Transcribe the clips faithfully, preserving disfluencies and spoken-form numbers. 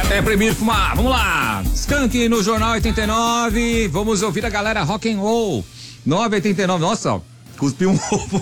É proibido fumar, vamos lá. Skank no Jornal oitenta e nove, vamos ouvir a galera rock and roll. nove oitenta e nove, nossa, cuspiu um ovo.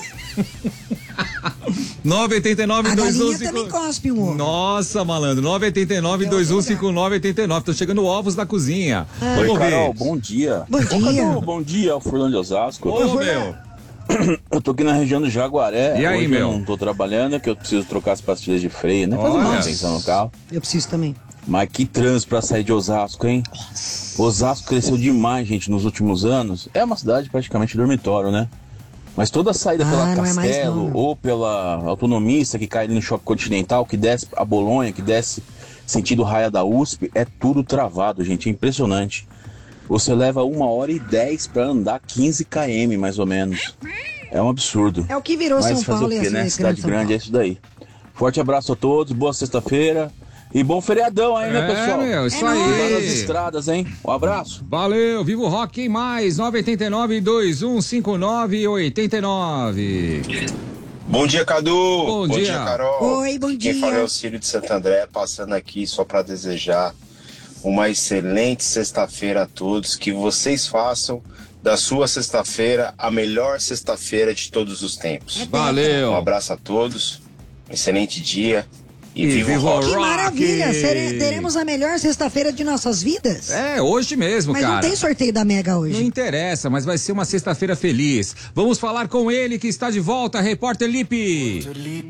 nove oito nove, dois um cinco... A galinha também cospe um ovo. Nossa, malandro, nove oito nove, dois um cinco nove oito nove. Estão chegando ovos da cozinha. Ah. Oi, Carol, bom dia. Bom dia. Ô, bom dia, o Furlan de Osasco. Ô, meu. Eu tô aqui na região do Jaguaré. E aí, Hoje meu? Eu não tô trabalhando, que eu preciso trocar as pastilhas de freio, né? Fazer Olha. manutenção no carro. Eu preciso também. Mas que trânsito pra sair de Osasco, hein? Osasco cresceu demais, gente, nos últimos anos. É uma cidade praticamente dormitório, né? Mas toda a saída Ah, pela não é mais Castelo não. ou pela Autonomista, que cai ali no Shopping Continental, que desce a Bolonha, que desce sentido Raia da U S P, é tudo travado, gente. É impressionante. Você leva uma hora e dez pra andar quinze quilômetros, mais ou menos. É um absurdo. É o que virou Mas São fazer Paulo o e quê, a né? cidade Cidade de São grande Paulo. é isso daí. Forte abraço a todos, boa sexta-feira e bom feriadão aí, né, É, pessoal? meu, isso É aí. nóis. Cuidado das estradas, hein? Um abraço. Valeu, Viva o Rock em mais, nove oito nove, dois um cinco nove oito nove. Bom dia, Cadu. Bom dia. Carol. Oi, bom Quem dia. fala é o Círio de Santo André, passando aqui só para desejar uma excelente sexta-feira a todos, que vocês façam da sua sexta-feira a melhor sexta-feira de todos os tempos. Valeu. Um abraço a todos, um excelente dia e, E viva o viva o rock. Que Rock. maravilha. Sere- teremos a melhor sexta-feira de nossas vidas. É, hoje mesmo, Mas cara. não tem sorteio da Mega Não hoje. interessa, mas vai ser uma sexta-feira feliz. Vamos falar com ele que está de volta, repórter Lipe.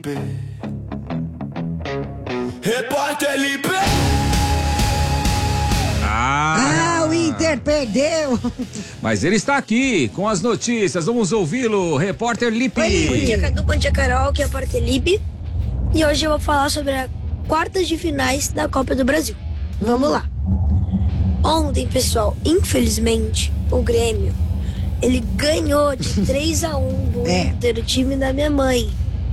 Repórter Lipe. Ah, Ah, o Inter perdeu. mas ele está aqui com as notícias. Vamos ouvi-lo, repórter Lipe. Oi, Bom dia, Cadu, bom dia, Carol, aqui é o Partelibe. E hoje eu vou falar sobre as quartas de finais da Copa do Brasil. Vamos lá. Ontem, pessoal, infelizmente, o Grêmio, ele ganhou de três a um do É. Inter, o time da minha mãe.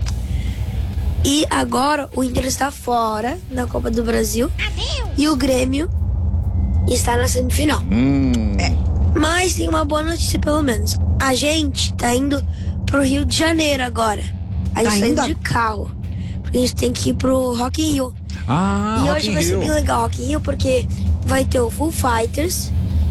E agora o Inter está fora da Copa do Brasil. E o Grêmio está na semifinal. Hum, Mas tem uma boa notícia, pelo menos. A gente tá indo pro Rio de Janeiro agora. A gente Tá tá indo indo? de carro. Porque a gente tem que ir pro Rock in Rio. Ah, e Rock hoje in vai ser Rio. bem legal o Rock in Rio, porque vai ter o Foo Fighters,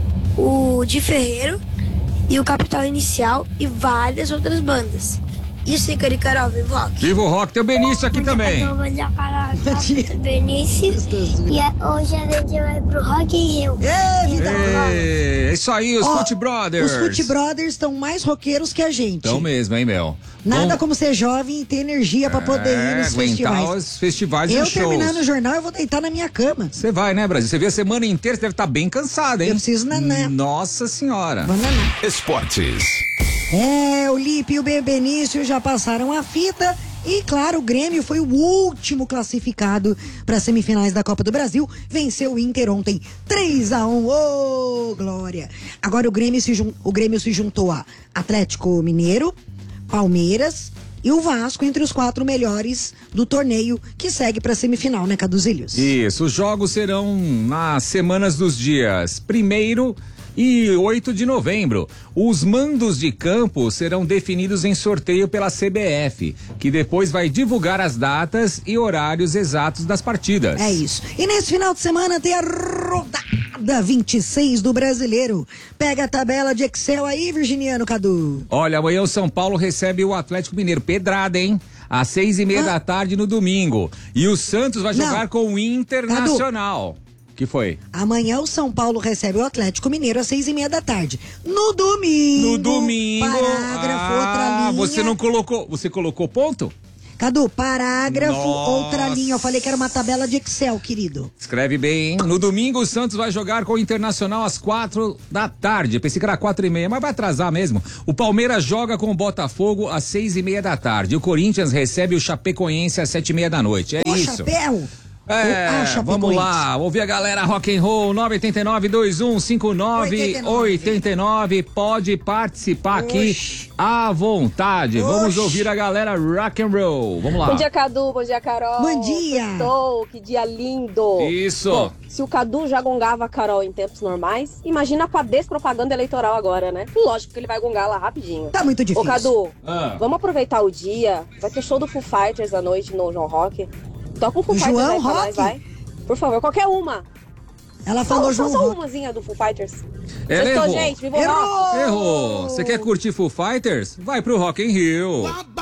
o Di Ferreiro e o Capital Inicial e várias outras bandas. Isso aí, Carol, viva o rock. Viva o Rock, tem o Benício aqui também. Bom dia, Carol. Bom dia. Benício. E hoje a gente vai pro Rock in Rio. Ê, vida boa. Ê, é isso aí, os Ó, Foot Brothers. Os Foot Brothers estão mais roqueiros que a gente. Então mesmo, hein, Mel? Nada Vamos- como ser jovem e ter energia pra poder ir É, nos aguentar festivais. os festivais e Eu os shows. terminando o jornal, eu vou deitar na minha cama. Você vai, né, Brasil? Você vê a semana inteira, você deve estar bem cansado, hein? Eu preciso naná. Nossa senhora. Vamos lá. Esportes. É, o Lipe e o Benício já passaram a fita. E, claro, o Grêmio foi o último classificado para as semifinais da Copa do Brasil. Venceu o Inter ontem três a um. Ô, glória! Agora o Grêmio, se jun... o Grêmio se juntou a Atlético Mineiro, Palmeiras e o Vasco entre os quatro melhores do torneio que segue para a semifinal, né, Caduzilhos? Isso, os jogos serão nas semanas dos dias primeiro e oito de novembro. Os mandos de campo serão definidos em sorteio pela C B F, que depois vai divulgar as datas e horários exatos das partidas. É isso. E nesse final de semana tem a rodada vinte e seis do Brasileiro. Pega a tabela de Excel aí, Virginiano Cadu. Olha, amanhã o São Paulo recebe o Atlético Mineiro. Pedrada, hein? Às seis e meia Ah. da tarde no domingo. E o Santos vai Não. jogar com o Internacional. Que foi? Amanhã o São Paulo recebe o Atlético Mineiro às seis e meia da tarde. No domingo. No domingo. Parágrafo, outra ah, linha. você não colocou. Você colocou ponto? Cadu, parágrafo, Nossa. outra linha. Eu falei que era uma tabela de Excel, querido. Escreve bem, hein? No domingo o Santos vai jogar com o Internacional às quatro da tarde. Eu pensei que era quatro e meia, mas vai atrasar mesmo. O Palmeiras joga com o Botafogo às seis e meia da tarde. O Corinthians recebe o Chapecoense às sete e meia da noite. É Ô, isso. chapéu. É, Ah, Chapecoense. vamos lá, ouvir a galera rock and roll, nove oito nove, dois um cinco nove, oito nove, pode participar aqui Oxi. à vontade. Vamos Oxi. ouvir a galera rock and roll, vamos lá. Bom dia, Cadu. Bom dia, Carol. Bom dia. Estou, que dia lindo. Isso. Bom, se o Cadu já gongava a Carol em tempos normais, imagina com a despropaganda eleitoral agora, né? Lógico que ele vai gongar lá rapidinho. Tá muito difícil. Ô, Cadu, Ah. vamos aproveitar o dia. Vai ter show do Foo Fighters à noite no João Rock. Toca um Foo Fighters João aí pra Rock? nós, vai. Por favor, qualquer uma. Ela falou só, João só, só Rock. umazinha do Foo Fighters. Ela Sextou, errou. gente, viva o Errou! rock. Errou. Você quer curtir Foo Fighters? Vai pro Rock in Rio.